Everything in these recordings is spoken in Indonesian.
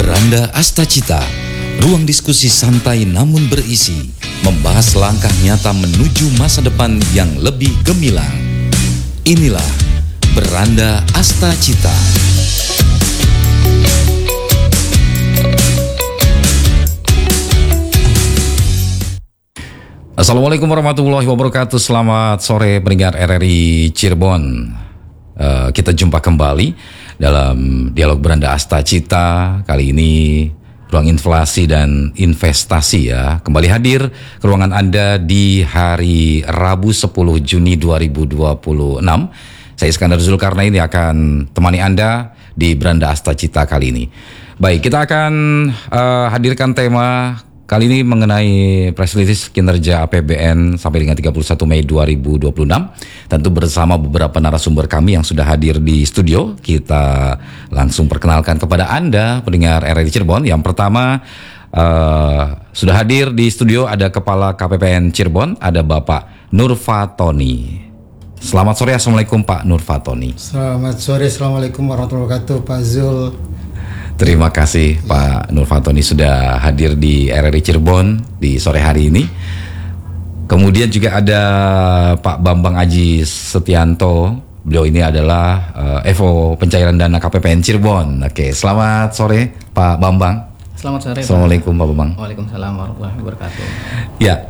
Beranda Astacita, ruang diskusi santai namun berisi, membahas langkah nyata menuju masa depan yang lebih gemilang. Inilah Beranda Astacita. Assalamualaikum warahmatullahi wabarakatuh. Selamat sore pendengar RRI Cirebon. Kita jumpa kembali dalam dialog Beranda Astacita. Kali ini ruang inflasi dan investasi ya. Kembali hadir ke ruangan Anda di hari Rabu 10 Juni 2026. Saya Iskandar Zulkarnain akan temani Anda di Beranda Astacita kali ini. Baik, kita akan hadirkan tema kali ini mengenai press release kinerja APBN sampai dengan 31 Mei 2026. Tentu bersama beberapa narasumber kami yang sudah hadir di studio. Kita langsung perkenalkan kepada Anda pendengar RRI Cirebon. Yang pertama sudah hadir di studio ada Kepala KPPN Cirebon, ada Bapak Nurfatoni. Selamat sore, Assalamualaikum Pak Nurfatoni. Selamat sore, Assalamualaikum warahmatullahi wabarakatuh Pak Zul. Terima kasih Pak Nurfatoni sudah hadir di RRI Cirebon di sore hari ini. Kemudian juga ada Pak Bambang Aji Setianto. Beliau ini adalah Evo Pencairan Dana KPPN Cirebon. Oke, selamat sore Pak Bambang. Selamat sore. Assalamualaikum Pak Bambang. Waalaikumsalam warahmatullahi wabarakatuh. Ya,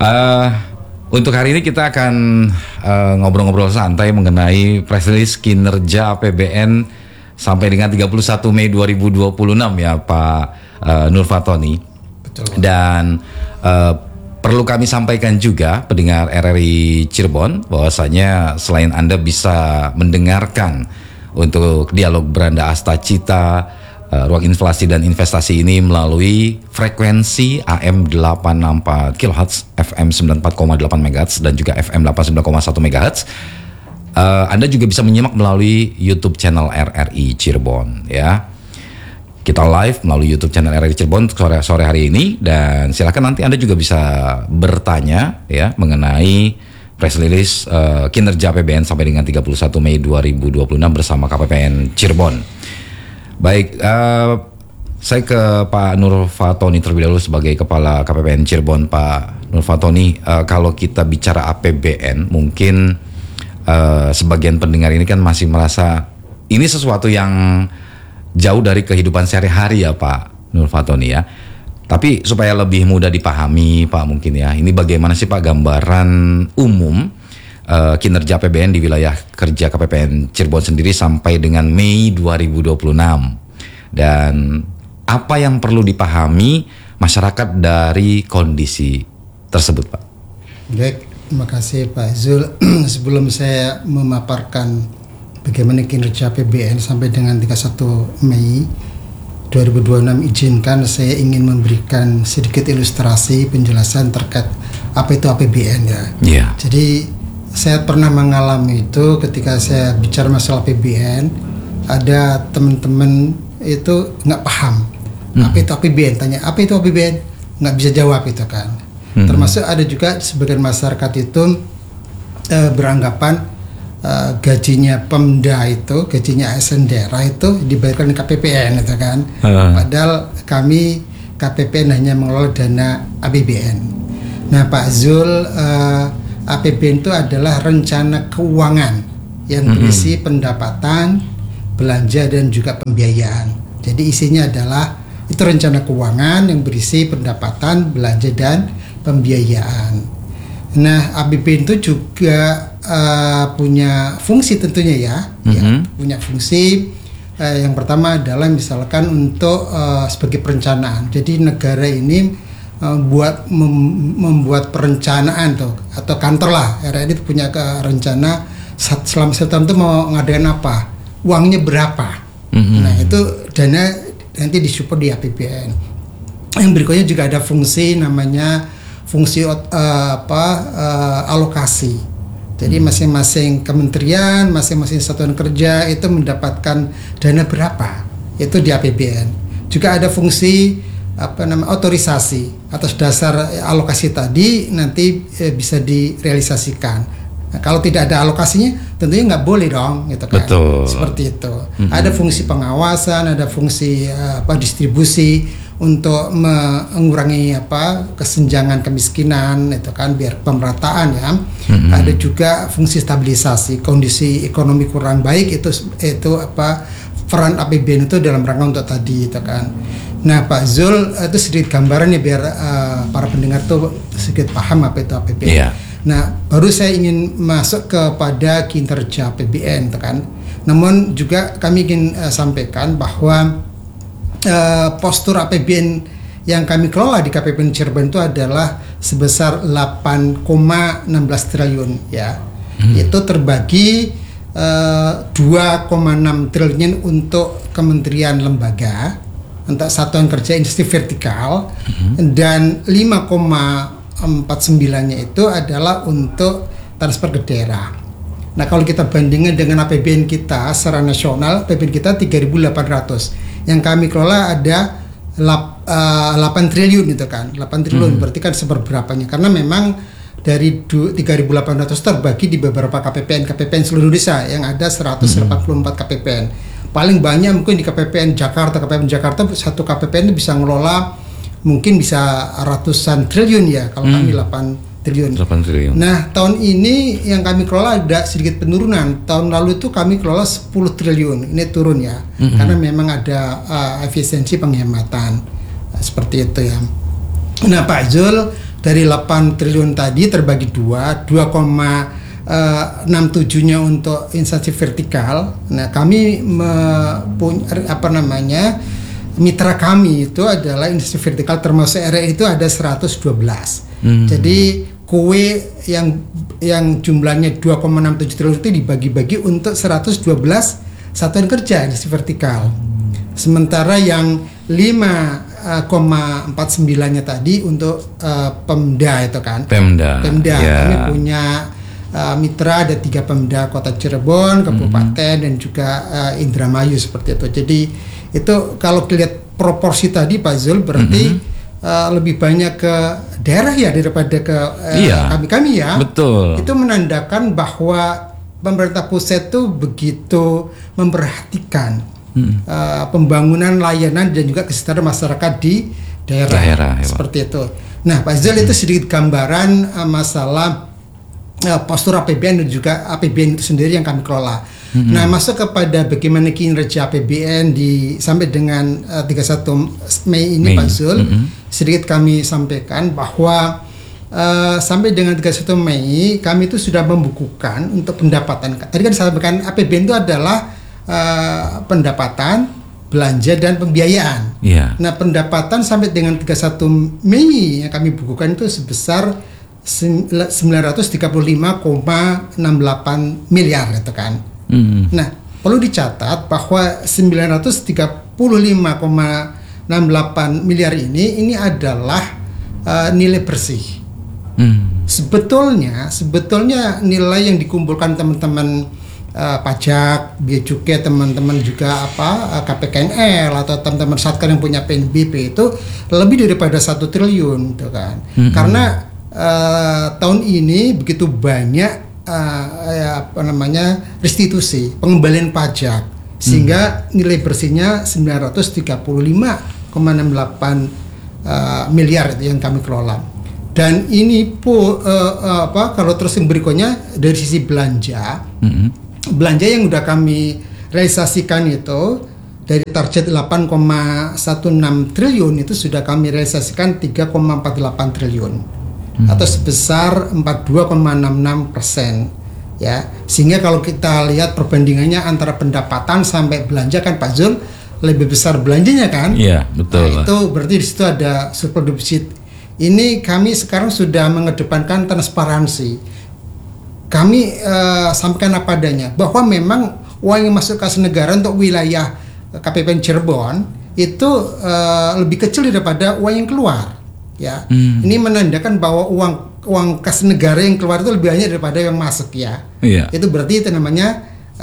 untuk hari ini kita akan ngobrol-ngobrol santai mengenai press release kinerja APBN sampai dengan 31 Mei 2026 ya Pak Nurfatoni. Betul. Dan perlu kami sampaikan juga pendengar RRI Cirebon bahwasanya selain Anda bisa mendengarkan untuk dialog Beranda Astacita ruang inflasi dan investasi ini melalui frekuensi AM 864 kHz, FM 94,8 MHz dan juga FM 89,1 MHz. Anda juga bisa menyimak melalui YouTube channel RRI Cirebon ya. Kita live melalui YouTube channel RRI Cirebon sore hari ini, dan silakan nanti Anda juga bisa bertanya ya mengenai press release kinerja APBN sampai dengan 31 Mei 2026 bersama KPPN Cirebon. Baik, saya ke Pak Nurfatoni terlebih dahulu sebagai Kepala KPPN Cirebon. Pak Nurfatoni, kalau kita bicara APBN mungkin sebagian pendengar ini kan masih merasa ini sesuatu yang jauh dari kehidupan sehari-hari ya Pak Nurfatoni ya. Tapi supaya lebih mudah dipahami Pak mungkin ya, ini bagaimana sih Pak gambaran umum kinerja APBN di wilayah kerja KPPN Cirebon sendiri sampai dengan Mei 2026, dan apa yang perlu dipahami masyarakat dari kondisi tersebut Pak? Baik, terima kasih Pak Zul. Sebelum saya memaparkan bagaimana kinerja APBN sampai dengan 31 Mei 2026, izinkan saya ingin memberikan sedikit ilustrasi penjelasan terkait apa itu APBN ya. Yeah. Jadi saya pernah mengalami itu ketika saya bicara masalah APBN, ada teman-teman itu nggak paham apa itu APBN, tanya apa itu APBN, nggak bisa jawab itu kan. Termasuk ada juga sebagian masyarakat itu beranggapan gajinya Pemda itu, gajinya ASN daerah itu dibayarkan di KPPN itu kan. Padahal kami KPPN hanya mengelola dana APBN. Nah Pak Zul, APBN itu adalah rencana keuangan yang berisi pendapatan, belanja dan juga pembiayaan. Jadi isinya adalah itu rencana keuangan yang berisi pendapatan, belanja dan pembiayaan. Nah, APBN itu juga punya fungsi tentunya ya, punya fungsi. Yang pertama adalah misalkan untuk sebagai perencanaan. Jadi negara ini membuat perencanaan tuh, atau kantor lah RRI itu punya rencana selama setahun itu mau ngadain apa, uangnya berapa. Nah itu dana nanti disupport di APBN. Yang berikutnya juga ada fungsi namanya fungsi alokasi. Jadi masing-masing kementerian, masing-masing satuan kerja itu mendapatkan dana berapa, itu di APBN. Juga ada fungsi otorisasi, atas dasar alokasi tadi nanti bisa direalisasikan. Nah, kalau tidak ada alokasinya, tentunya nggak boleh dong, gitu kan. Betul. Seperti itu. Ada fungsi pengawasan, ada fungsi distribusi untuk mengurangi kesenjangan kemiskinan, itu kan, biar pemerataan ya. Ada juga fungsi stabilisasi kondisi ekonomi kurang baik, itu peran APBN itu dalam rangka untuk tadi, itu kan. Nah, Pak Zul, itu sedikit gambarannya biar para pendengar tuh sedikit paham apa itu APBN. Iya. Nah, baru saya ingin masuk kepada kinerja APBN, kan. Namun juga kami ingin sampaikan bahwa postur APBN yang kami kelola di KPPN Cirebon itu adalah sebesar 8,16 triliun ya. Itu terbagi 2,6 triliun untuk kementerian lembaga, untuk satuan kerja industri vertikal, dan 5,49-nya itu adalah untuk transfer ke daerah. Nah, kalau kita bandingkan dengan APBN kita secara nasional, APBN kita 3.800. Yang kami kelola ada 8 triliun itu kan. 8 triliun berarti kan seberberapanya. Karena memang dari 3.800 terbagi di beberapa KPPN seluruh Indonesia yang ada 184 KPPN. Paling banyak mungkin di KPPN Jakarta. KPPN Jakarta satu KPPN itu bisa ngelola mungkin bisa ratusan triliun ya, kalau kami 8 triliun. 8 triliun. Nah, tahun ini yang kami kelola ada sedikit penurunan. Tahun lalu itu kami kelola 10 triliun. Ini turun ya. Karena memang ada efisiensi penghematan. Seperti itu ya. Nah, Pak Zul, dari 8 triliun tadi terbagi 2,67-nya untuk instansi vertikal. Nah, kami mitra kami itu adalah industri vertikal termasuk RE itu ada 112. Jadi kue yang jumlahnya 2,67 triliun itu dibagi-bagi untuk 112 satuan kerja industri vertikal. Sementara yang 5,49-nya tadi untuk Pemda itu kan. Pemda. Yeah. Kami punya mitra, ada 3 Pemda Kota Cirebon, Kabupaten dan juga Indramayu seperti itu. Jadi itu kalau lihat proporsi tadi Pak Zul berarti lebih banyak ke daerah ya daripada ke kami ya. Betul. Itu menandakan bahwa pemerintah pusat itu begitu memperhatikan pembangunan layanan dan juga kesejahteraan masyarakat di daerah ya, seperti itu. Nah, Pak Zul itu sedikit gambaran masalah postur APBN dan juga APBN itu sendiri yang kami kelola. Nah, masuk kepada bagaimana kinerja APBN sampai dengan 31 Mei ini Pak Zul, sedikit kami sampaikan bahwa sampai dengan 31 Mei kami itu sudah membukukan untuk pendapatan. Tadi kan saya sampaikan APBN itu adalah pendapatan, belanja dan pembiayaan. Yeah. Nah, pendapatan sampai dengan 31 Mei yang kami bukukan itu sebesar 935,68 miliar itu kan. Nah, perlu dicatat bahwa 935,68 miliar ini adalah nilai bersih. Sebetulnya nilai yang dikumpulkan teman-teman pajak, biaya cukai, teman-teman juga KPKNL atau teman-teman Satker yang punya PNBP itu lebih daripada 1 triliun itu kan. Karena tahun ini begitu banyak restitusi, pengembalian pajak, sehingga nilai bersihnya 935,68 miliar itu yang kami kelola. Dan ini kalau terus yang berikutnya dari sisi belanja, belanja yang udah kami realisasikan itu dari target 8,16 triliun itu sudah kami realisasikan 3,48 triliun. Atau sebesar 42,66% ya, sehingga kalau kita lihat perbandingannya antara pendapatan sampai belanja kan Pak Zul lebih besar belanjanya kan? Iya, betul. Nah, itu berarti di situ ada surplus defisit. Ini kami sekarang sudah mengedepankan transparansi. Kami sampaikan apa adanya bahwa memang uang yang masuk kas negara untuk wilayah KPPN Cirebon itu lebih kecil daripada uang yang keluar. Ya, ini menandakan bahwa uang kas negara yang keluar itu lebih banyak daripada yang masuk ya. Iya. Itu berarti itu namanya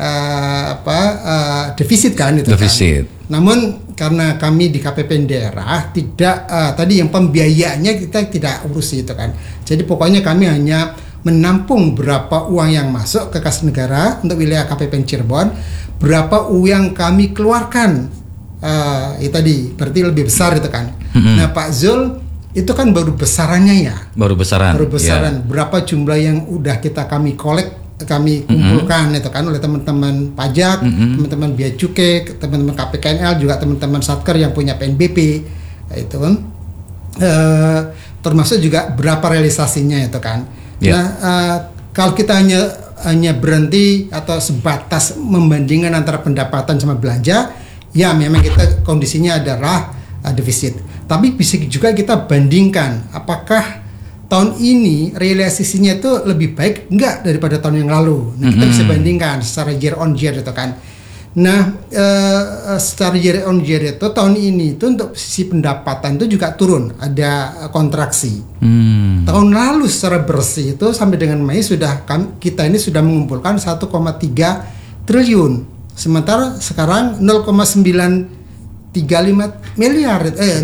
defisit kan itu. Defisit. Kan? Namun karena kami di KPPN daerah tidak tadi yang pembiayaannya kita tidak urus itu kan. Jadi pokoknya kami hanya menampung berapa uang yang masuk ke kas negara untuk wilayah KPPN Cirebon, berapa uang yang kami keluarkan. Itu tadi berarti lebih besar itu kan. Nah Pak Zul, itu kan baru besarannya ya. Baru besaran. Yeah. Berapa jumlah yang udah kami kami kumpulkan itu kan oleh teman-teman pajak, teman-teman bea cukai, teman-teman KPKNL, juga teman-teman Satker yang punya PNBP itu kan. Termasuk juga berapa realisasinya itu kan. Yeah. Nah, kalau kita hanya berhenti atau sebatas membandingkan antara pendapatan sama belanja, ya memang kita kondisinya adalah defisit. Tapi bisa juga kita bandingkan apakah tahun ini realisasinya itu lebih baik enggak daripada tahun yang lalu. Nah, kita bisa bandingkan secara year on year itu kan. Nah, secara year on year itu tahun ini itu untuk sisi pendapatan itu juga turun, ada kontraksi. Tahun lalu secara bersih itu sampai dengan Mei kita ini sudah mengumpulkan 1,3 triliun. Sementara sekarang 0,935 miliar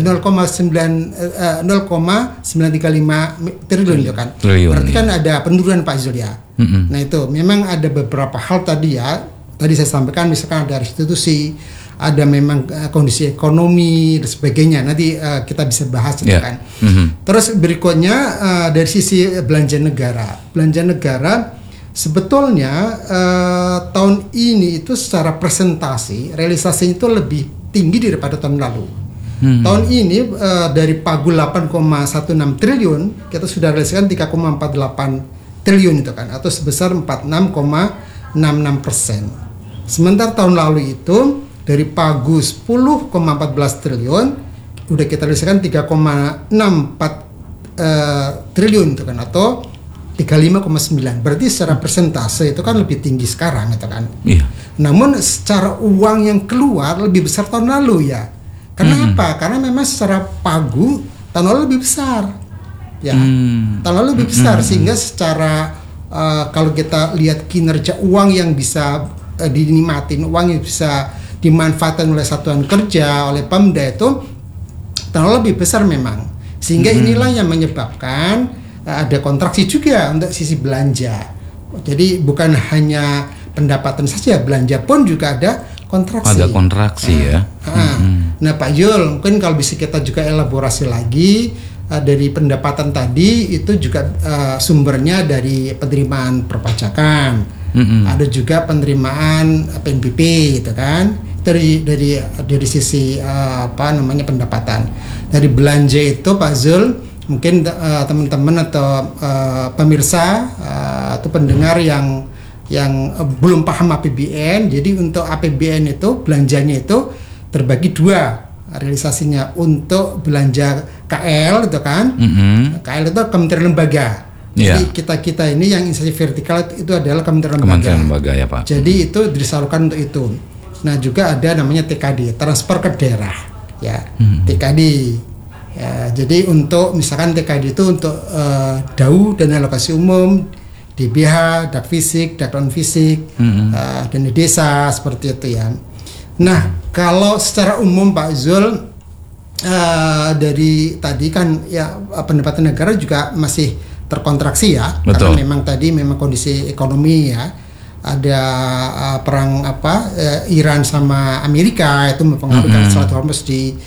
0,935 triliun itu kan. Berarti kan ada penurunan Pak Zul ya. Nah itu memang ada beberapa hal tadi ya. Tadi saya sampaikan misalkan ada restitusi, ada memang kondisi ekonomi dan sebagainya. Nanti kita bisa bahas itu kan. Terus berikutnya dari sisi belanja negara. Belanja negara sebetulnya tahun ini itu secara presentasi realisasinya itu lebih tinggi daripada tahun lalu. Tahun ini dari pagu 8,16 triliun kita sudah realisasikan 3,48 triliun itu kan, atau sebesar 46,66%. Sementara tahun lalu itu dari pagu 10,14 triliun udah kita realisasikan 3,64 triliun itu kan, atau 35,9. Berarti secara persentase itu kan lebih tinggi sekarang itu kan. Iya. Namun secara uang yang keluar lebih besar tahun lalu ya. Karena apa? Karena memang secara pagu tahun lalu lebih besar. Ya. Tahun lalu lebih besar sehingga secara kalau kita lihat kinerja uang yang bisa dinikmatin, uang yang bisa dimanfaatkan oleh satuan kerja, oleh Pemda itu tahun lalu lebih besar memang. Sehingga inilah yang menyebabkan ada kontraksi juga untuk sisi belanja. Jadi bukan hanya pendapatan saja, belanja pun juga ada kontraksi. Ada kontraksi ya. Nah Pak Yul, mungkin kalau bisa kita juga elaborasi lagi dari pendapatan tadi itu juga sumbernya dari penerimaan perpajakan, ada juga penerimaan PNBP gitu kan. Dari sisi pendapatan. Dari belanja itu Pak Zul, mungkin teman-teman atau pemirsa atau pendengar yang belum paham APBN, jadi untuk APBN itu belanjanya itu terbagi dua realisasinya. Untuk belanja KL itu kan, KL itu kementerian lembaga. Jadi kita ini yang instansi vertikal itu adalah kementerian lembaga ya Pak. Jadi itu disalurkan untuk itu. Nah juga ada namanya TKD, transfer ke daerah ya, TKD. Ya, jadi untuk misalkan TKD itu untuk DAU, dana alokasi umum, DBH, dak fisik, dak non fisik, dana desa seperti itu ya. Nah kalau secara umum Pak Zul, dari tadi kan ya pendapatan negara juga masih terkontraksi ya. Betul. Karena memang tadi kondisi ekonomi ya, ada perang Iran sama Amerika itu mempengaruhi Selat Hormuz di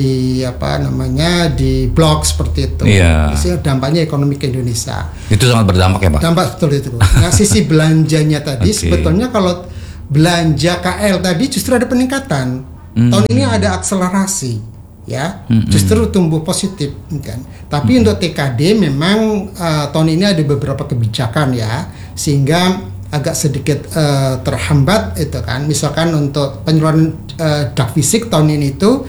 blok seperti itu. Jadi dampaknya ekonomi ke Indonesia. Itu sangat berdampak ya Pak? Dampak betul itu. Nah sisi belanjanya tadi sebetulnya kalau belanja KL tadi justru ada peningkatan. Tahun ini ada akselerasi ya, justru tumbuh positif kan. Tapi untuk TKD memang tahun ini ada beberapa kebijakan ya, sehingga agak sedikit terhambat itu kan. Misalkan untuk penyaluran dak fisik tahun ini itu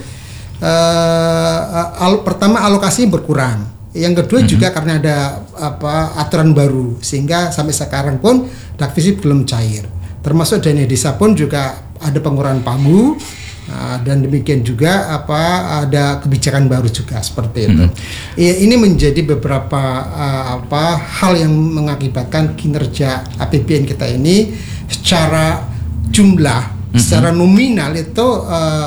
pertama alokasi berkurang, yang kedua juga karena ada aturan baru sehingga sampai sekarang pun dak fisik belum cair. Termasuk dana desa pun juga ada pengurangan pagu, dan demikian juga ada kebijakan baru juga seperti itu. Ini menjadi beberapa hal yang mengakibatkan kinerja APBN kita ini secara jumlah, secara nominal itu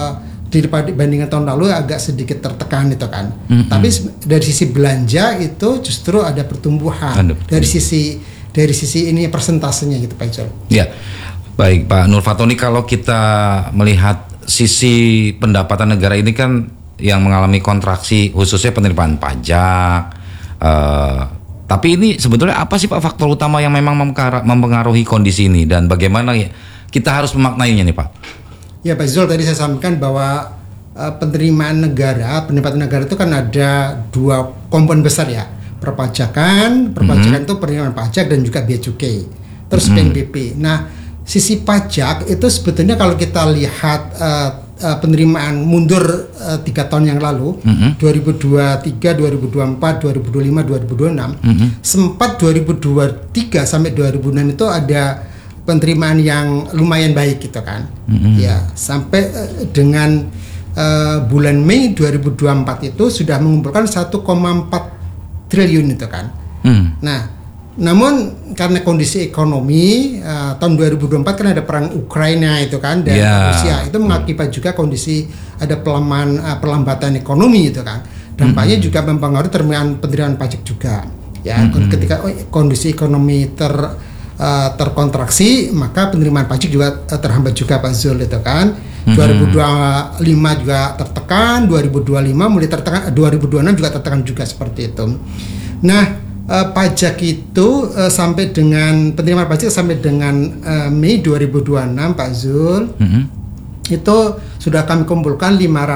dibandingkan tahun lalu agak sedikit tertekan itu kan. Tapi dari sisi belanja itu justru ada pertumbuhan dari sisi ini persentasenya gitu Pak Ijol. Ya, baik Pak Nur Fatoni, kalau kita melihat sisi pendapatan negara ini kan yang mengalami kontraksi khususnya penerimaan pajak. Tapi ini sebetulnya apa sih Pak faktor utama yang memang mempengaruhi kondisi ini dan bagaimana ya kita harus memaknainya nih Pak? Ya Pak Zul, tadi saya sampaikan bahwa pendapatan negara itu kan ada dua komponen besar ya, perpajakan itu penerimaan pajak dan juga bea cukai, terus PNBP. Nah, sisi pajak itu sebetulnya kalau kita lihat penerimaan mundur 3 tahun yang lalu, 2023, 2024, 2025, 2026, sempat 2023 sampai 2006 itu ada penerimaan yang lumayan baik gitu kan. Ya, sampai dengan bulan Mei 2024 itu sudah mengumpulkan 1,4 triliun itu kan. Nah, namun karena kondisi ekonomi tahun 2024 kan ada perang Ukraina itu kan dan Rusia, itu mengakibat juga kondisi ada perlambatan ekonomi itu kan. Dampaknya juga mempengaruhi penerimaan pajak juga. Ya, ketika kondisi ekonomi terkontraksi, maka penerimaan pajak juga terhambat juga Pak Zul itu kan. 2025 juga tertekan, 2025 mulai tertekan, 2026 juga tertekan juga seperti itu. Nah, pajak itu sampai dengan penerimaan pajak sampai dengan Mei 2026 Pak Zul, itu sudah kami kumpulkan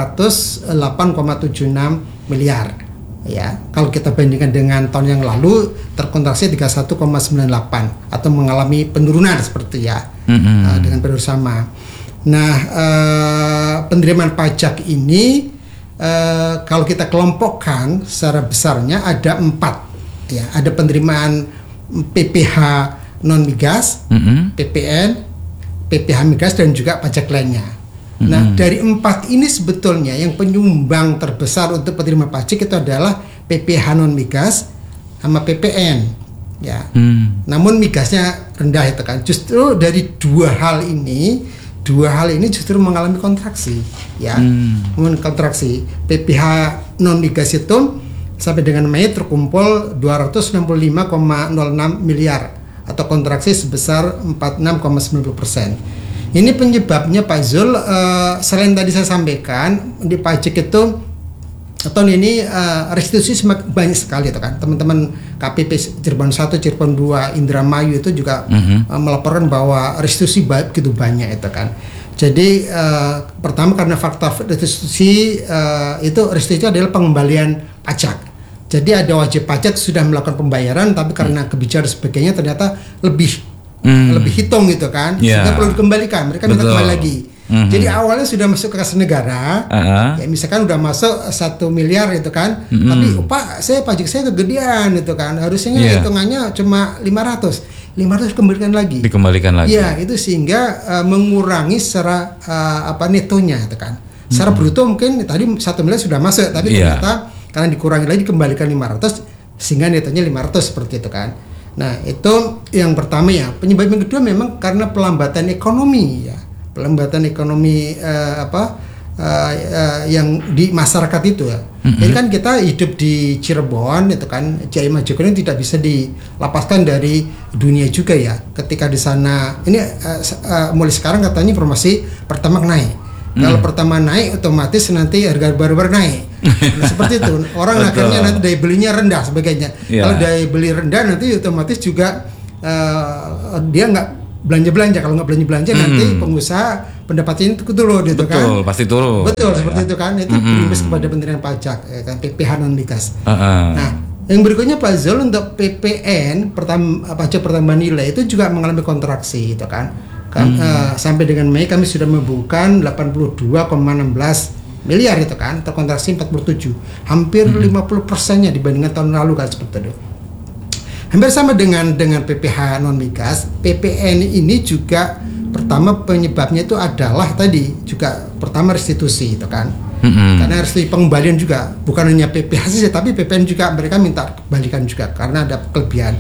508,76 miliar. Ya, kalau kita bandingkan dengan tahun yang lalu terkontraksi 31,98 atau mengalami penurunan seperti ya dengan periode sama. Nah, penerimaan pajak ini kalau kita kelompokkan secara besarnya ada 4 ya, ada penerimaan PPh non migas, PPN, PPh migas dan juga pajak lainnya. Nah, dari 4 ini sebetulnya yang penyumbang terbesar untuk penerimaan pajak itu adalah PPh non migas sama PPN, ya. Namun migasnya rendah itu kan. Justru dari dua hal ini justru mengalami kontraksi, ya. Kontraksi PPh non migas itu sampai dengan Mei terkumpul 265,06 miliar atau kontraksi sebesar 46,90%. Ini penyebabnya Pak Zul, selain tadi saya sampaikan di pajak itu tahun ini restitusi banyak sekali itu kan. Teman-teman KPP Cirebon 1, Cirebon 2, Indramayu itu juga melaporkan bahwa restitusi begitu banyak itu kan. Jadi pertama karena fakta restitusi itu restitusi adalah pengembalian pajak. Jadi ada wajib pajak sudah melakukan pembayaran, tapi karena kebijakan sebagainya ternyata lebih hitung gitu kan, sehingga perlu dikembalikan, mereka minta kembali lagi. Jadi awalnya sudah masuk ke kas negara, ya misalkan udah masuk 1 miliar itu kan, tapi Pak saya pajak saya kegedean itu kan, harusnya hitungannya cuma 500 dikembalikan lagi. Ya itu sehingga mengurangi secara netonya itu kan. Secara bruto mungkin tadi 1 miliar sudah masuk, tapi ternyata karena dikurangi lagi dikembalikan 500 sehingga netonya 500 seperti itu kan. Nah, itu yang pertama ya. Penyebab yang kedua memang karena pelambatan ekonomi ya. Pelambatan ekonomi yang di masyarakat itu ya. Jadi kan kita hidup di Cirebon itu kan, Jaya Majokerto tidak bisa dilepaskan dari dunia juga ya. Ketika di sana ini mulai sekarang katanya informasi Pertamax naik. Kalau Pertamax naik otomatis nanti harga baru naik. Nah, seperti itu. Orang akhirnya nanti daya belinya rendah sebagainya. Kalau daya beli rendah nanti otomatis juga dia nggak belanja. Kalau nggak belanja nanti pengusaha pendapatannya itu turun gitu kan. Betul, pasti turun. Betul, seperti itu kan. Itu berimbas kepada penerimaan pajak ya kan, PPh non migas. Nah, yang berikutnya Pak Zul untuk PPN pajak pertambahan nilai itu juga mengalami kontraksi itu kan. Sampai dengan Mei kami sudah membukukan 82,16 miliar itu kan, terkontraksi 47, hampir 50%-nya dibandingkan tahun lalu kan seperti itu. Hampir sama dengan PPh non migas, PPN ini juga pertama penyebabnya itu adalah tadi juga pertama restitusi itu kan. Karena restitusi pengembalian juga bukan hanya PPh saja tapi PPN juga mereka minta kembalikan juga karena ada kelebihan.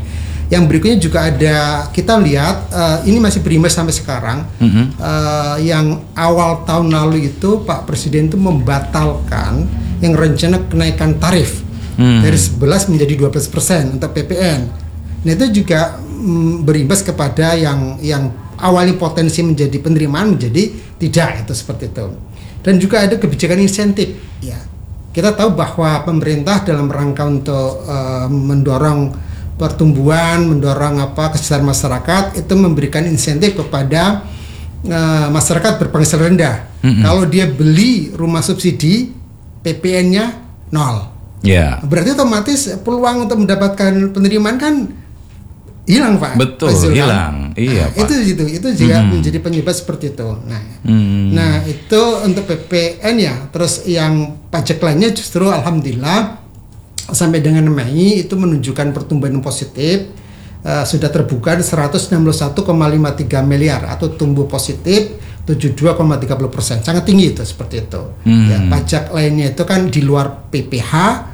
Yang berikutnya juga ada, kita lihat ini masih berimbas sampai sekarang. Yang awal tahun lalu itu Pak Presiden itu membatalkan yang rencana kenaikan tarif dari 11 menjadi 12% untuk PPN. Nah itu juga berimbas kepada yang awalnya potensi menjadi penerimaan menjadi tidak, itu seperti itu. Dan juga ada kebijakan insentif. Ya, kita tahu bahwa pemerintah dalam rangka untuk mendorong pertumbuhan, mendorong kesejahteraan masyarakat, itu memberikan insentif kepada masyarakat berpenghasilan rendah. Kalau dia beli rumah subsidi, PPN-nya 0. Ya. Berarti otomatis peluang untuk mendapatkan penerimaan kan hilang, Pak. Betul, hilang. Iya, Pak. Itu juga menjadi penyebab seperti itu. Nah, itu untuk PPN ya. Terus yang pajak lainnya justru alhamdulillah sampai dengan Mei itu menunjukkan pertumbuhan yang positif, sudah terbuka 161,53 miliar atau tumbuh positif 72,30%, sangat tinggi itu seperti itu. Ya, pajak lainnya itu kan di luar PPH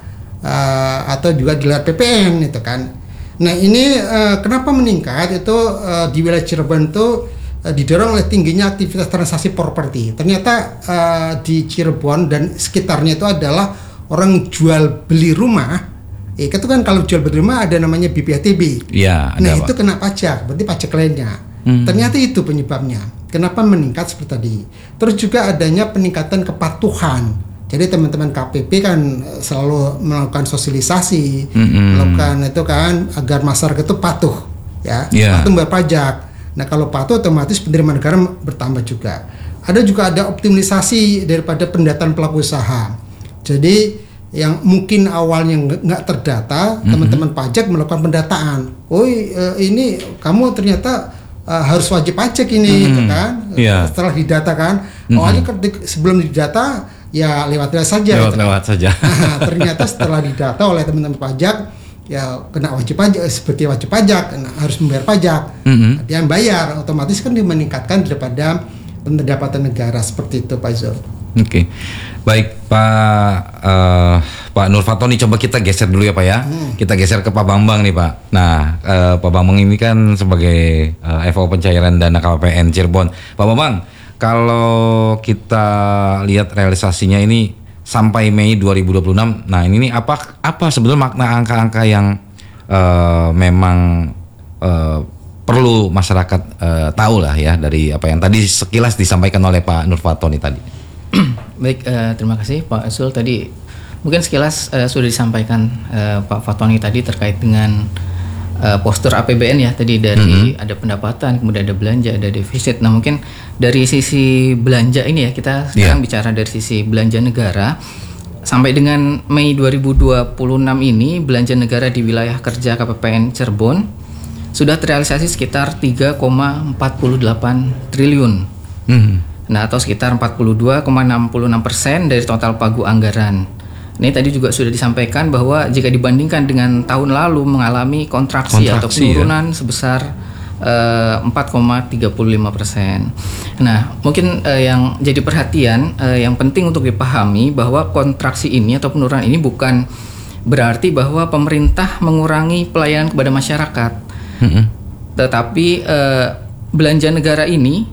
atau juga di luar PPN itu kan. Nah ini kenapa meningkat itu di wilayah Cirebon itu didorong oleh tingginya aktivitas transaksi properti. Ternyata di Cirebon dan sekitarnya itu adalah orang jual beli rumah, itu kan kalau jual beli rumah ada namanya BPHTB. Ya, nah itu kena pajak, berarti pajak lainnya. Ternyata itu penyebabnya. Kenapa meningkat seperti tadi? Terus juga adanya peningkatan kepatuhan. Jadi teman-teman KPP kan selalu melakukan sosialisasi, melakukan itu kan agar masyarakat itu patuh, patuh membayar pajak. Nah kalau patuh otomatis penerimaan negara bertambah juga. Ada optimalisasi daripada pendataan pelaku usaha. Jadi yang mungkin awalnya nggak terdata, teman-teman pajak melakukan pendataan. Ini kamu ternyata harus wajib pajak ini, gitu kan? Setelah didata kan, sebelum didata ya lewat saja. Saja. Nah, ternyata setelah didata oleh teman-teman pajak, ya kena wajib pajak seperti wajib pajak, harus membayar pajak. Dia yang bayar, otomatis kan dia meningkatkan daripada pendapatan negara seperti itu, Pak Zul. Oke, baik Pak Nur Fatoni, coba kita geser dulu ya Pak ya. Kita geser ke Pak Bambang nih Pak. Nah, Pak Bambang ini kan sebagai FO pencairan dana KPPN Cirebon. Pak Bambang, kalau kita lihat realisasinya ini sampai Mei 2026, nah ini apa sebetulnya makna angka-angka yang memang perlu masyarakat tahu lah ya dari apa yang tadi sekilas disampaikan oleh Pak Nur Fatoni tadi. Baik, terima kasih Pak Azul. Tadi mungkin sekilas sudah disampaikan Pak Fatoni tadi terkait dengan postur APBN ya. Tadi dari ada pendapatan, kemudian ada belanja, ada defisit. Nah mungkin dari sisi belanja ini ya, kita sekarang bicara dari sisi belanja negara. Sampai dengan Mei 2026 ini belanja negara di wilayah kerja KPPN Cirebon sudah terrealisasi sekitar 3,48 triliun. Nah, atau sekitar 42,66% dari total pagu anggaran. Ini tadi juga sudah disampaikan bahwa jika dibandingkan dengan tahun lalu mengalami kontraksi atau penurunan sebesar 4,35%. Nah, mungkin yang jadi perhatian, yang penting untuk dipahami bahwa kontraksi ini atau penurunan ini bukan berarti bahwa pemerintah mengurangi pelayanan kepada masyarakat. Tetapi belanja negara ini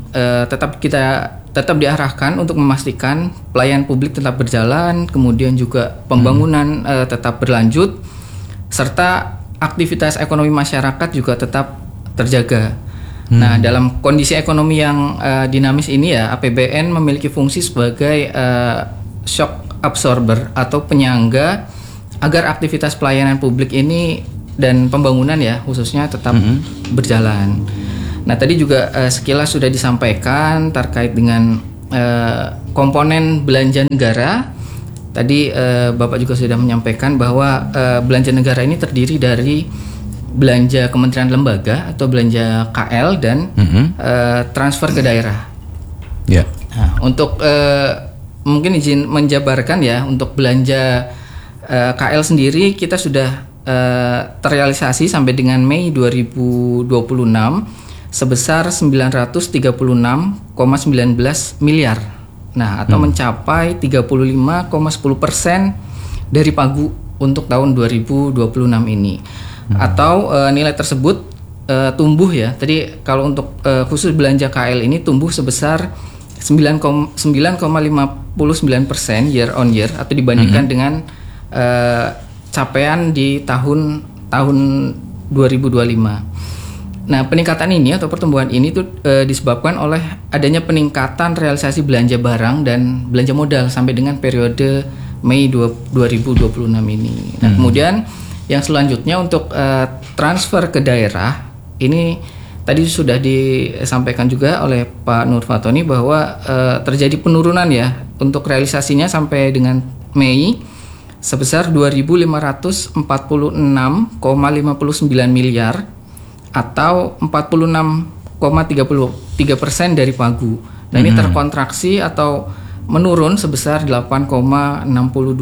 tetap diarahkan untuk memastikan pelayanan publik tetap berjalan, kemudian juga pembangunan tetap berlanjut, serta aktivitas ekonomi masyarakat juga tetap terjaga. Nah, dalam kondisi ekonomi yang dinamis ini ya, APBN memiliki fungsi sebagai shock absorber atau penyangga agar aktivitas pelayanan publik ini dan pembangunan ya khususnya tetap berjalan. Nah tadi juga sekilas sudah disampaikan terkait dengan komponen belanja negara. Tadi Bapak juga sudah menyampaikan bahwa belanja negara ini terdiri dari belanja kementerian lembaga atau belanja KL dan transfer ke daerah. Nah, untuk mungkin izin menjabarkan ya, untuk belanja KL sendiri kita sudah terrealisasi sampai dengan Mei 2026 sebesar 936,19 miliar. Nah, atau mencapai 35,10% dari pagu untuk tahun 2026 ini. atau nilai tersebut tumbuh ya. Tadi kalau untuk khusus belanja KL ini tumbuh sebesar 9,59% year on year atau dibandingkan dengan capaian di tahun 2025. Nah, peningkatan ini atau pertumbuhan ini tuh disebabkan oleh adanya peningkatan realisasi belanja barang dan belanja modal sampai dengan periode Mei 2026 ini. Nah, kemudian yang selanjutnya untuk transfer ke daerah ini tadi sudah disampaikan juga oleh Pak Nur Fatoni bahwa terjadi penurunan ya untuk realisasinya sampai dengan Mei sebesar 2.546,59 miliar atau 46,33% dari pagu. Nah, ini terkontraksi atau menurun sebesar 8,62%.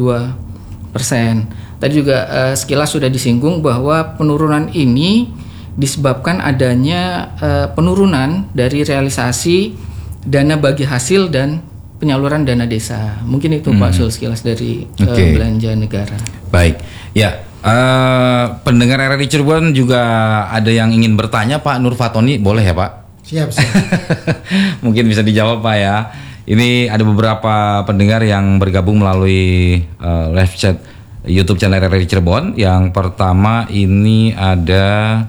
Tadi juga sekilas sudah disinggung bahwa penurunan ini disebabkan adanya penurunan dari realisasi dana bagi hasil dan penyaluran dana desa. Mungkin itu Pak Sul sekilas dari belanja negara. Baik, ya. Pendengar RRI Cirebon juga ada yang ingin bertanya Pak Nur Fatoni, boleh ya Pak? Siap. Mungkin bisa dijawab Pak ya. Ini ada beberapa pendengar yang bergabung melalui live chat YouTube channel RRI Cirebon. Yang pertama ini ada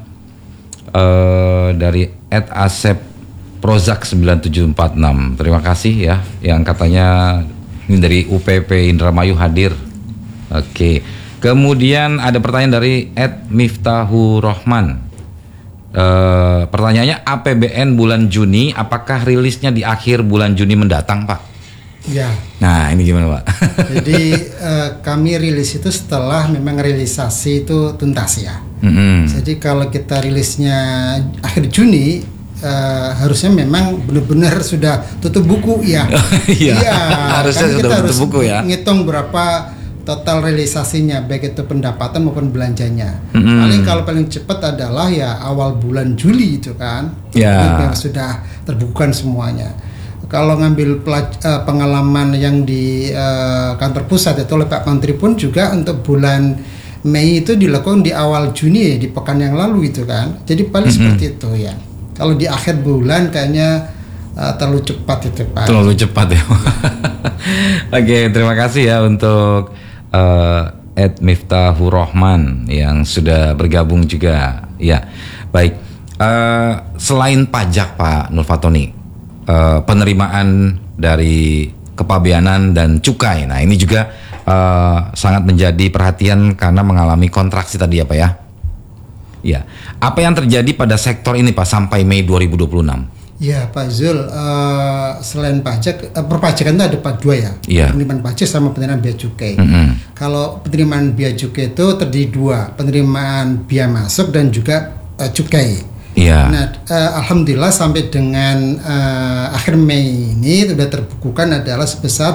dari @asep_prozak9746. Terima kasih ya, yang katanya ini dari UPP Indramayu hadir. Oke. Kemudian ada pertanyaan dari @miftahur rahman. Pertanyaannya, APBN bulan Juni apakah rilisnya di akhir bulan Juni mendatang Pak? Ya. Nah, ini gimana Pak? Jadi kami rilis itu setelah memang realisasi itu tuntas ya. Jadi kalau kita rilisnya akhir Juni, harusnya memang benar-benar sudah tutup buku ya. Iya. Harusnya sudah tutup buku ya. Ngitung berapa total realisasinya, baik itu pendapatan maupun belanjanya. Paling kalau paling cepat adalah ya awal bulan Juli itu kan, yang sudah terbukukan semuanya. Kalau ngambil pengalaman yang di kantor pusat itu oleh Pak Menteri pun juga untuk bulan Mei itu dilakukan di awal Juni, di pekan yang lalu itu kan. Jadi paling seperti itu ya. Kalau di akhir bulan kayaknya terlalu cepat itu Pak. Terlalu cepat ya. Oke, terima kasih ya untuk @miftahur rahman yang sudah bergabung juga. Ya, baik. Selain pajak Pak Nur Fatoni, penerimaan dari kepabeanan dan cukai. Nah, ini juga sangat menjadi perhatian karena mengalami kontraksi tadi ya Pak ya. Ya, apa yang terjadi pada sektor ini Pak sampai Mei 2026? Ya Pak Zul, selain pajak, perpajakan itu ada dua ya, penerimaan pajak sama penerimaan bea cukai. Kalau penerimaan bea cukai itu terdiri dua, penerimaan bea masuk dan juga cukai. Nah, alhamdulillah sampai dengan akhir Mei ini sudah terbukukan adalah sebesar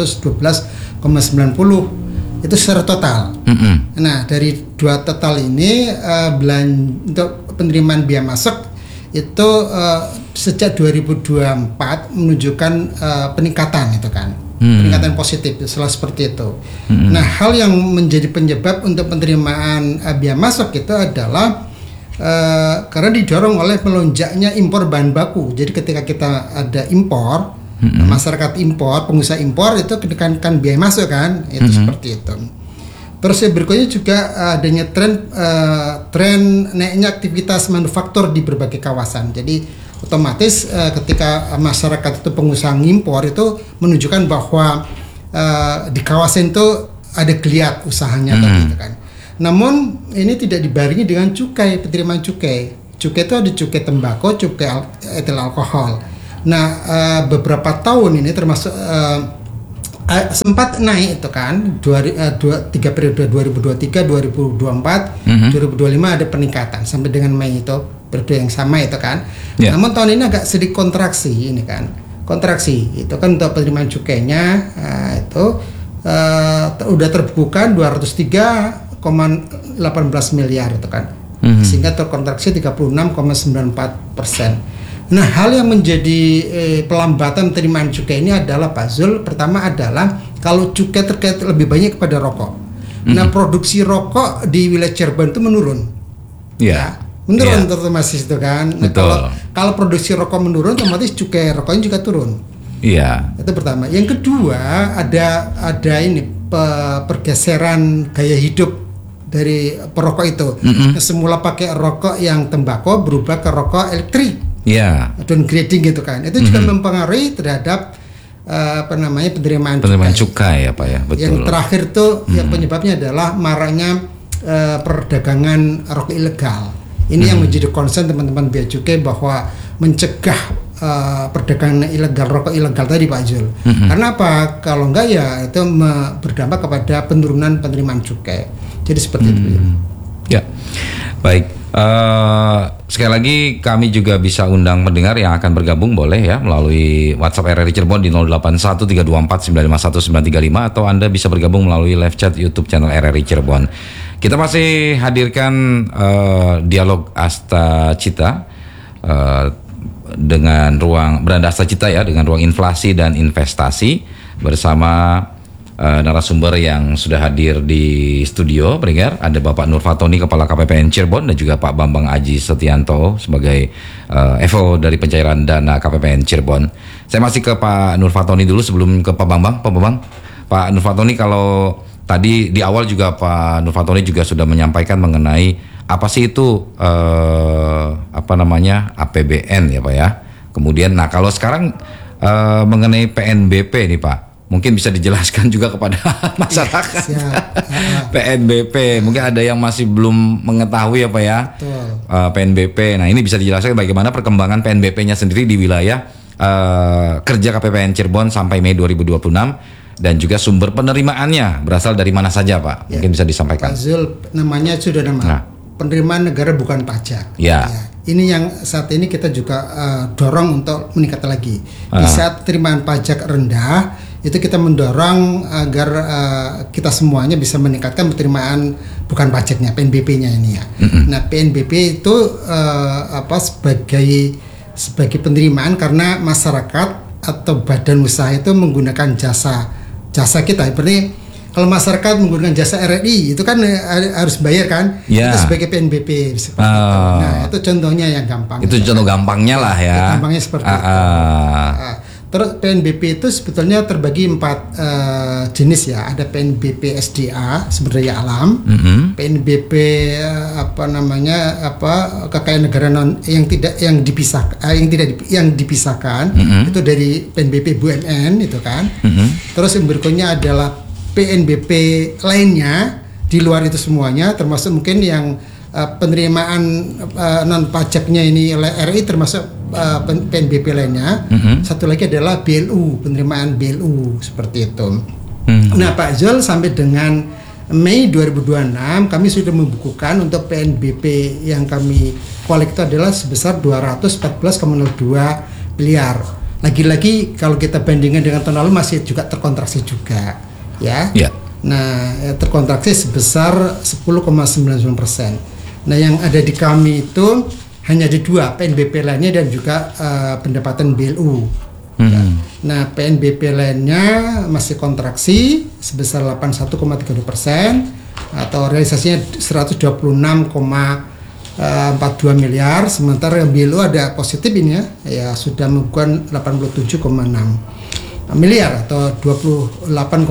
212,90 itu secara total. Nah, dari dua total ini untuk penerimaan bea masuk itu sejak 2024 menunjukkan peningkatan itu kan, peningkatan positif selalu seperti itu. Nah, hal yang menjadi penyebab untuk penerimaan bea masuk itu adalah karena didorong oleh melonjaknya impor bahan baku. Jadi ketika kita ada impor, masyarakat impor, pengusaha impor itu kedekankan biaya masuk kan, itu seperti itu. Terus yang berikutnya juga adanya tren naiknya aktivitas manufaktur di berbagai kawasan. Jadi otomatis ketika masyarakat itu pengusaha ngimpor itu menunjukkan bahwa di kawasan itu ada geliat usahanya tadi itu kan. Namun ini tidak dibarengi dengan cukai, penerimaan cukai. Cukai itu ada cukai tembakau, cukai etil alkohol. Nah, beberapa tahun ini termasuk sempat naik itu kan, tiga periode 2023, 2024, 2025 ada peningkatan sampai dengan Mei itu periode yang sama itu kan. Namun tahun ini agak sedikit kontraksi ini kan, kontraksi itu kan untuk penerimaan cukainya itu udah terbukukan 203,18 miliar itu kan, sehingga terkontraksi 36,94%. Nah, hal yang menjadi pelambatan penerimaan cukai ini adalah Pak Zul, pertama adalah kalau cukai terkait lebih banyak kepada rokok. Nah, produksi rokok di wilayah Cirebon itu menurun. Iya. Menurun otomatis itu kan. Nah, kalau produksi rokok menurun, otomatis cukai rokoknya juga turun. Iya. Itu pertama. Yang kedua ada ini pergeseran gaya hidup dari perokok itu. Semula pakai rokok yang tembakau berubah ke rokok elektrik. Iya. Downgrading gitu kan. Itu juga mempengaruhi terhadap penerimaan cukai ya Pak ya. Betul. Yang terakhir tuh yang penyebabnya adalah maraknya perdagangan rokok ilegal. Ini yang menjadi concern teman-teman bea cukai bahwa mencegah perdagangan ilegal rokok ilegal tadi Pak Zul. Karena apa? Kalau enggak ya itu berdampak kepada penurunan penerimaan cukai. Jadi seperti itu. Ya, baik. Sekali lagi kami juga bisa undang pendengar yang akan bergabung boleh ya melalui WhatsApp RRI Cirebon di 081324951935 atau Anda bisa bergabung melalui live chat YouTube channel RRI Cirebon. Kita masih hadirkan dialog Asta Cita dengan ruang beranda Asta Cita ya, dengan ruang inflasi dan investasi bersama narasumber yang sudah hadir di studio. Pendengar, ada Bapak Nur Fatoni, Kepala KPPN Cirebon, dan juga Pak Bambang Aji Setianto sebagai EVO dari pencairan dana KPPN Cirebon. Saya masih ke Pak Nur Fatoni dulu sebelum ke Pak Bambang. Pak Nur Fatoni, kalau tadi di awal juga Pak Nur Fatoni juga sudah menyampaikan mengenai apa sih itu APBN ya Pak ya. Kemudian, nah kalau sekarang mengenai PNBP nih Pak, mungkin bisa dijelaskan juga kepada masyarakat. PNBP, mungkin ada yang masih belum mengetahui apa ya PNBP. Nah ini bisa dijelaskan bagaimana perkembangan PNBP-nya sendiri di wilayah kerja KPPN Cirebon sampai Mei 2026 dan juga sumber penerimaannya berasal dari mana saja Pak? Mungkin bisa disampaikan. Pak Zul, namanya sudah penerimaan negara bukan pajak. Ya. Ini yang saat ini kita juga dorong untuk meningkat lagi. Di saat penerimaan pajak rendah, itu kita mendorong agar kita semuanya bisa meningkatkan penerimaan bukan pajaknya, PNBP-nya ini ya. Nah, PNBP itu sebagai penerimaan karena masyarakat atau badan usaha itu menggunakan jasa kita. Seperti kalau masyarakat menggunakan jasa RRI itu kan harus bayar kan? Itu sebagai PNBP seperti itu. Nah, itu contohnya yang gampang. Itu contoh gampangnya lah ya. Gampangnya seperti itu. Terus PNBP itu sebetulnya terbagi 4 jenis ya. Ada PNBP SDA, sumber daya alam, PNBP kekayaan negara yang dipisahkan, itu dari PNBP BUMN itu kan. Terus yang berikutnya adalah PNBP lainnya di luar itu semuanya, termasuk mungkin yang penerimaan non pajaknya ini oleh RI termasuk PNBP lainnya. Satu lagi adalah BLU, penerimaan BLU seperti itu. Nah Pak Zul, sampai dengan Mei 2026 kami sudah membukukan untuk PNBP yang kami kolek itu adalah sebesar 214,02 miliar. Lagi-lagi kalau kita bandingkan dengan tahun lalu masih juga terkontraksi juga ya. Nah terkontraksi sebesar 10,99%. Nah yang ada di kami itu hanya ada 2, PNBP lainnya dan juga pendapatan BLU. Nah PNBP lainnya masih kontraksi sebesar 81,32% atau realisasinya 126,42 miliar. Sementara BLU ada positif ini ya sudah membukukan 87,6 miliar atau 28,52%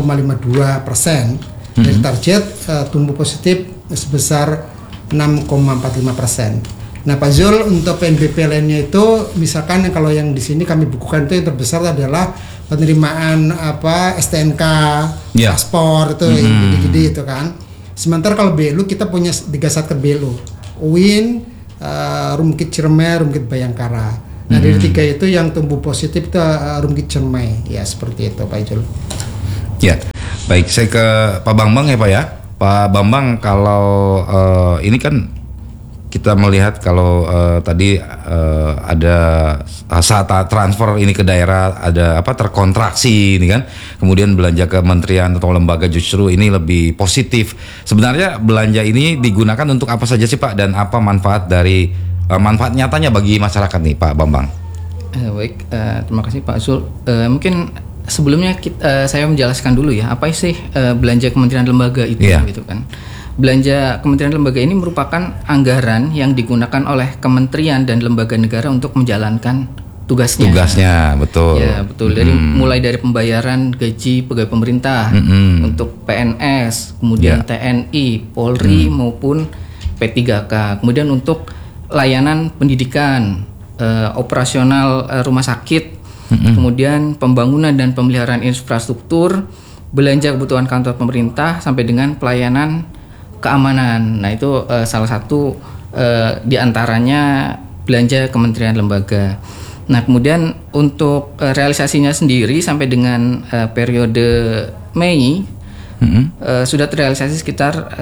dari target tumbuh positif sebesar 6,45%. Nah Pak Zul, untuk PNBP lainnya itu misalkan kalau yang di sini kami bukukan itu yang terbesar adalah penerimaan STNK, paspor itu yang gede-gede itu kan. Sementara kalau BLU kita punya 3 satker BLU, UIN, Rumkit Ciremai, Rumkit Bayangkara. Nah dari 3 itu yang tumbuh positif itu Rumkit Ciremai ya, seperti itu Pak Zul. Ya, baik, saya ke Pak Bambang ya Pak ya. Pak Bambang, kalau ini kan kita melihat kalau tadi ada saat transfer ini ke daerah ada terkontraksi ini kan, kemudian belanja kementerian atau lembaga justru ini lebih positif. Sebenarnya belanja ini digunakan untuk apa saja sih Pak, dan apa manfaat manfaat nyatanya bagi masyarakat nih Pak Bambang? Baik, terima kasih Pak Zul. Mungkin sebelumnya saya menjelaskan dulu ya apa sih belanja kementerian lembaga itu gitu kan. belanja kementerian lembaga ini merupakan anggaran yang digunakan oleh kementerian dan lembaga negara untuk menjalankan tugasnya. Betul. Ya, betul. Dari mulai dari pembayaran gaji pegawai pemerintah untuk PNS, kemudian TNI, Polri maupun P3K. Kemudian untuk layanan pendidikan, operasional rumah sakit, kemudian pembangunan dan pemeliharaan infrastruktur, belanja kebutuhan kantor pemerintah sampai dengan pelayanan keamanan. Nah, itu salah satu di antaranya belanja kementerian lembaga. Nah, kemudian untuk realisasinya sendiri sampai dengan periode Mei sudah terrealisasi sekitar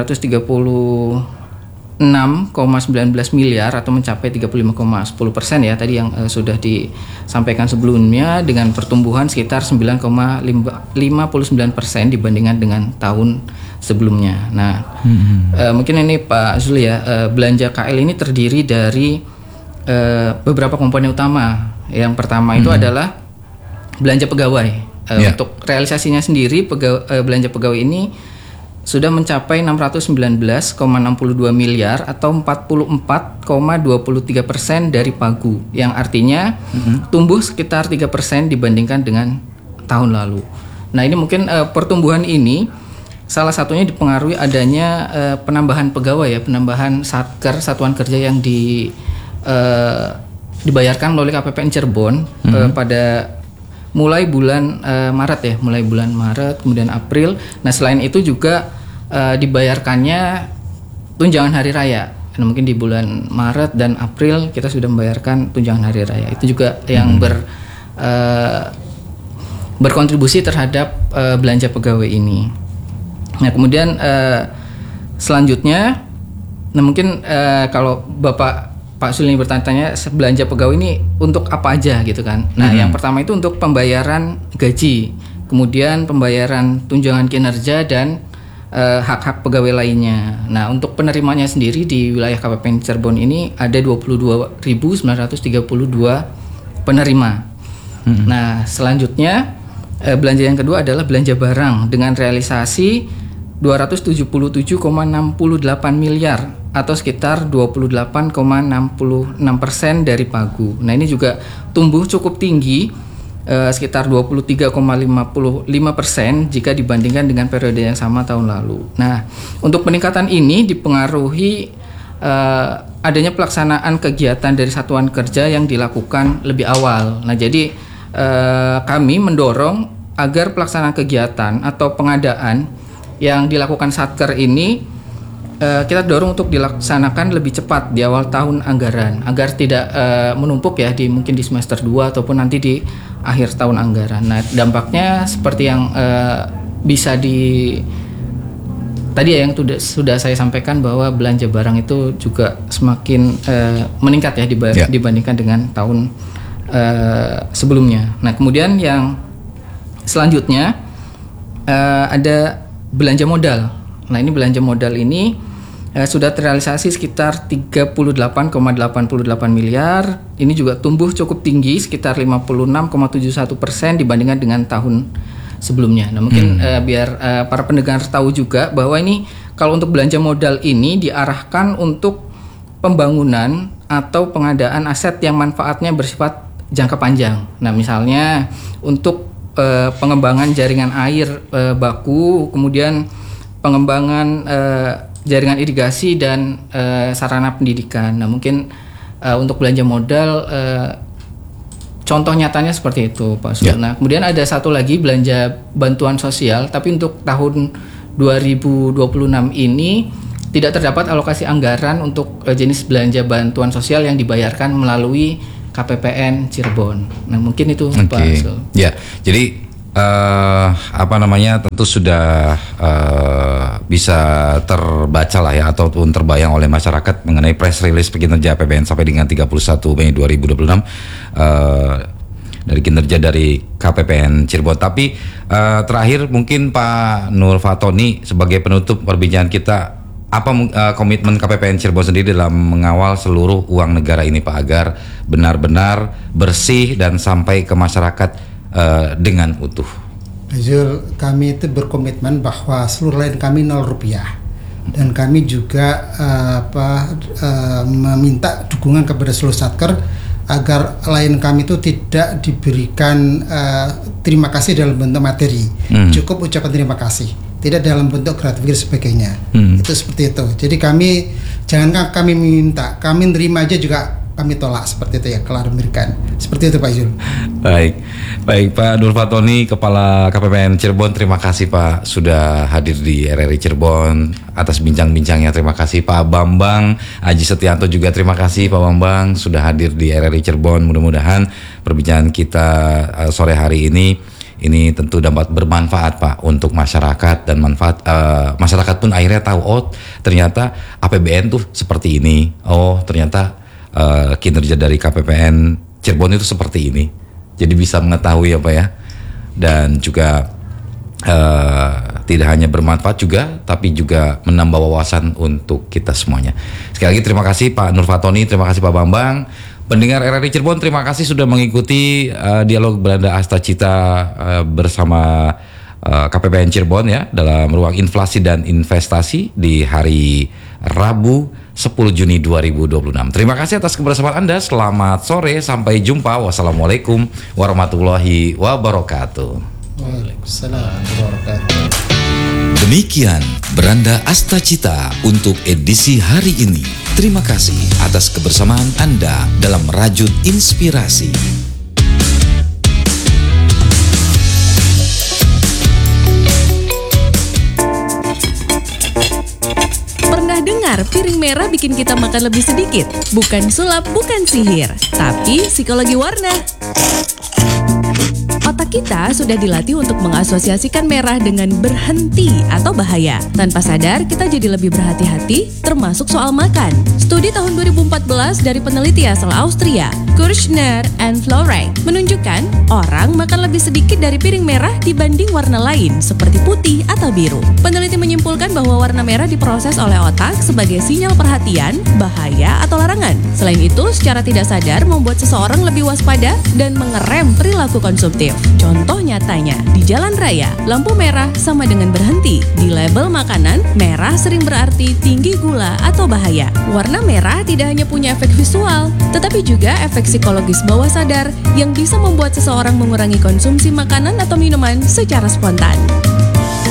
936,19 miliar atau mencapai 35,10% ya tadi yang sudah disampaikan sebelumnya, dengan pertumbuhan sekitar 9,59% dibandingkan dengan tahun sebelumnya. Nah, mungkin ini Pak Zul ya, belanja KL ini terdiri dari beberapa komponen utama. Yang pertama itu adalah belanja pegawai. Untuk realisasinya sendiri belanja pegawai ini sudah mencapai 619,62 miliar atau 44,23% dari pagu, yang artinya tumbuh sekitar 3% dibandingkan dengan tahun lalu. Nah, ini mungkin pertumbuhan ini salah satunya dipengaruhi adanya penambahan pegawai ya, penambahan satker, satuan kerja yang dibayarkan melalui KPPN Cirebon pada mulai bulan Maret ya, mulai bulan Maret kemudian April. Nah, selain itu juga dibayarkannya tunjangan hari raya. Nah, mungkin di bulan Maret dan April kita sudah membayarkan tunjangan hari raya. Itu juga yang berkontribusi terhadap belanja pegawai ini. Nah, kemudian selanjutnya, nah mungkin kalau Pak Zul ini bertanya, belanja pegawai ini untuk apa aja gitu kan. Nah, yang pertama itu untuk pembayaran gaji, kemudian pembayaran tunjangan kinerja dan hak-hak pegawai lainnya. Nah, untuk penerimanya sendiri di wilayah KPPN Cirebon ini ada 22.932 penerima. Nah, selanjutnya belanja yang kedua adalah belanja barang dengan realisasi 277,68 miliar atau sekitar 28,66% dari pagu. Nah, ini juga tumbuh cukup tinggi, sekitar 23,55% jika dibandingkan dengan periode yang sama tahun lalu. Nah, untuk peningkatan ini dipengaruhi adanya pelaksanaan kegiatan dari satuan kerja yang dilakukan lebih awal. Nah, jadi kami mendorong agar pelaksanaan kegiatan atau pengadaan yang dilakukan satker ini kita dorong untuk dilaksanakan lebih cepat di awal tahun anggaran agar tidak menumpuk ya mungkin di semester 2 ataupun nanti di akhir tahun anggaran. Nah, dampaknya seperti yang bisa tadi ya yang sudah saya sampaikan, bahwa belanja barang itu juga semakin meningkat ya dibandingkan dengan tahun sebelumnya. Nah, kemudian yang selanjutnya ada belanja modal. Nah, ini belanja modal ini sudah terrealisasi sekitar 38,88 miliar. Ini juga tumbuh cukup tinggi, sekitar 56,71% dibandingkan dengan tahun sebelumnya. Nah, mungkin biar para pendengar tahu juga bahwa ini kalau untuk belanja modal ini diarahkan untuk pembangunan atau pengadaan aset yang manfaatnya bersifat jangka panjang. Nah, misalnya untuk pengembangan jaringan air baku, kemudian pengembangan jaringan irigasi dan sarana pendidikan. Nah, mungkin untuk belanja modal contoh nyatanya seperti itu, Pak Sul. Nah, kemudian ada satu lagi belanja bantuan sosial, tapi untuk tahun 2026 ini tidak terdapat alokasi anggaran untuk jenis belanja bantuan sosial yang dibayarkan melalui KPPN Cirebon. Nah, mungkin itu Pak Sul. Ya, jadi tentu sudah bisa terbaca lah ya ataupun terbayang oleh masyarakat mengenai press release kinerja APBN sampai dengan 31 Mei 2026 dari kinerja dari KPPN Cirebon. Tapi terakhir mungkin Pak Nur Fatoni sebagai penutup perbincangan kita, apa komitmen KPPN Cirebon sendiri dalam mengawal seluruh uang negara ini Pak, agar benar-benar bersih dan sampai ke masyarakat dengan utuh? Zul, kami itu berkomitmen bahwa seluruh lain kami 0 rupiah. Dan kami juga meminta dukungan kepada seluruh Satker agar klien kami itu tidak diberikan terima kasih dalam bentuk materi, cukup ucapan terima kasih, tidak dalam bentuk gratifikasi sebagainya. Itu seperti itu. Jadi jangan kami minta, kami nerima aja juga kami tolak, seperti itu ya, kelar memberikan. Seperti itu Pak Yul. Baik Pak Nur Fatoni, Kepala KPPN Cirebon, terima kasih Pak sudah hadir di RRI Cirebon atas bincang-bincangnya. Terima kasih Pak Bambang Aji Setianto juga, terima kasih Pak Bambang sudah hadir di RRI Cirebon. Mudah-mudahan perbincangan kita sore hari ini tentu dapat bermanfaat Pak untuk masyarakat, dan manfaat masyarakat pun akhirnya tahu, oh ternyata APBN tuh seperti ini, oh ternyata kinerja dari KPPN Cirebon itu seperti ini. Jadi bisa mengetahui ya Pak ya, dan juga tidak hanya bermanfaat juga, tapi juga menambah wawasan untuk kita semuanya. Sekali lagi terima kasih Pak Nur Fatoni, terima kasih Pak Bambang. Pendengar RRI Cirebon, terima kasih sudah mengikuti dialog Beranda Astacita bersama KPPN Cirebon ya, dalam ruang inflasi dan investasi di hari Rabu 10 Juni 2026. Terima kasih atas kebersamaan Anda. Selamat sore, sampai jumpa. Wassalamualaikum warahmatullahi wabarakatuh. Waalaikumsalam warahmatullahi wabarakatuh. Demikian Beranda Astacita untuk edisi hari ini. Terima kasih atas kebersamaan Anda dalam Rajut Inspirasi. Pernah dengar piring merah bikin kita makan lebih sedikit? Bukan sulap, bukan sihir, tapi psikologi warna. Otak kita sudah dilatih untuk mengasosiasikan merah dengan berhenti atau bahaya. Tanpa sadar, kita jadi lebih berhati-hati, termasuk soal makan. Studi tahun 2014 dari peneliti asal Austria, Kirchner and Florey, menunjukkan orang makan lebih sedikit dari piring merah dibanding warna lain, seperti putih atau biru. Peneliti menyimpulkan bahwa warna merah diproses oleh otak sebagai sinyal perhatian, bahaya, atau larangan. Selain itu, secara tidak sadar membuat seseorang lebih waspada dan mengerem perilaku konsumtif. Contoh nyatanya, di jalan raya, lampu merah sama dengan berhenti. Di label makanan, merah sering berarti tinggi gula atau bahaya. Warna merah tidak hanya punya efek visual, tetapi juga efek psikologis bawah sadar yang bisa membuat seseorang mengurangi konsumsi makanan atau minuman secara spontan.